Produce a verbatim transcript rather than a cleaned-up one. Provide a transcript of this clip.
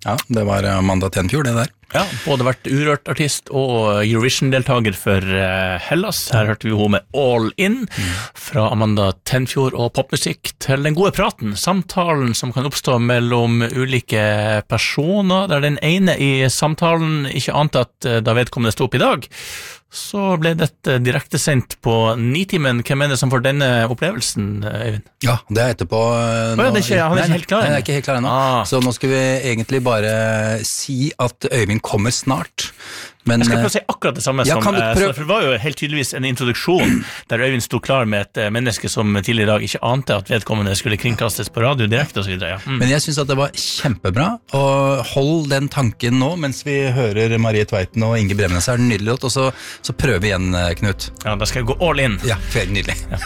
Ja, det var Amanda Tenfjord, det der. Ja, både vært Urørt-artist og Eurovision-deltager for Hellas. Her hørte vi henne med All In, fra Amanda Tenfjord og popmusikk til den gode praten, samtalen som kan oppstå mellom ulike personer, der den ene i samtalen ikke ante at da vedkommende stod opp i dag, så ble dette direkte sendt på Nitimen. Hvem er det som får denne opplevelsen, Øyvind? Ja, det er etterpå. Nå, ja, det er ikke, han er ikke helt klar ennå. Nei, det er ikke helt klar ennå. Ah. Så nå skal vi egentlig bare si at Øyvind kommer snart. Men, jeg skal prøve å si akkurat det samme ja, som, prøve... for det var jo helt tydeligvis en introduksjon der Øyvind stod klar med et menneske som tidligere i dag ikke ante at vedkommende skulle kringkastes på radio direkte og så videre, ja. Mm. Men jeg synes at det var kjempebra, og hold den tanken nå mens vi hører Marie Tveiten og Inge Bremnes, er den nydelig låt, og så, så prøver vi igjen, Knut. Ja, da skal jeg gå all in. Ja, nydelig. Ja.